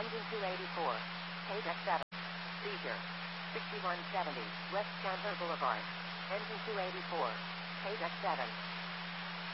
Engine 284. Page X7. Seizure. 6170 West Chandler Boulevard. Engine 284. Page X7.